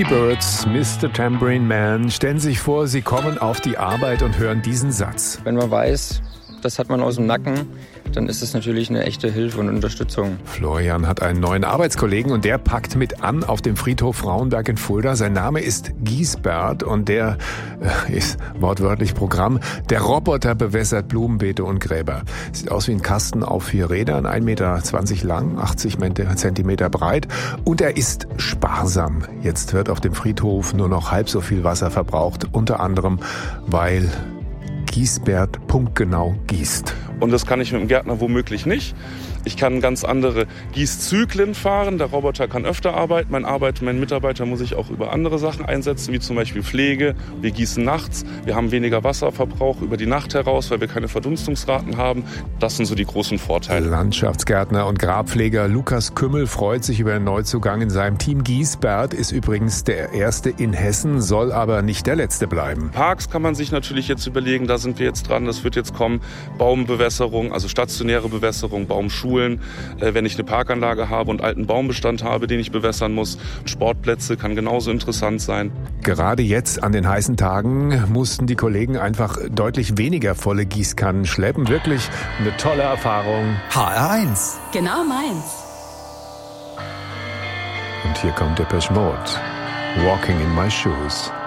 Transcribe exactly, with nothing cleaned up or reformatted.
Die Byrds, Mister Tambourine Man. Stellen Sie sich vor, Sie kommen auf die Arbeit und hören diesen Satz. Wenn man weiß, das hat man aus dem Nacken, dann ist es natürlich eine echte Hilfe und Unterstützung. Florian hat einen neuen Arbeitskollegen und der packt mit an auf dem Friedhof Frauenberg in Fulda. Sein Name ist Giesbert und der äh, ist wortwörtlich Programm. Der Roboter bewässert Blumenbeete und Gräber. Sieht aus wie ein Kasten auf vier Rädern, ein Meter zwanzig lang, achtzig Zentimeter breit und er ist sparsam. Jetzt wird auf dem Friedhof nur noch halb so viel Wasser verbraucht, unter anderem, weil Giesbert punktgenau gießt. Und das kann ich mit dem Gärtner womöglich nicht. Ich kann ganz andere Gießzyklen fahren. Der Roboter kann öfter arbeiten. Mein Arbeiter, mein Mitarbeiter muss ich auch über andere Sachen einsetzen, wie zum Beispiel Pflege. Wir gießen nachts. Wir haben weniger Wasserverbrauch über die Nacht heraus, weil wir keine Verdunstungsraten haben. Das sind so die großen Vorteile. Landschaftsgärtner und Grabpfleger Lukas Kümmel freut sich über einen Neuzugang in seinem Team. Giesbert ist übrigens der erste in Hessen, soll aber nicht der letzte bleiben. Parks kann man sich natürlich jetzt überlegen, da sind wir jetzt dran, das wird jetzt kommen. Baumbewässerung, also stationäre Bewässerung, Baumschulen. Wenn ich eine Parkanlage habe und alten Baumbestand habe, den ich bewässern muss. Sportplätze kann genauso interessant sein. Gerade jetzt an den heißen Tagen mussten die Kollegen einfach deutlich weniger volle Gießkannen schleppen. Wirklich eine tolle Erfahrung. H R eins. Genau meins. Und hier kommt Depeche Mode. Walking in my shoes.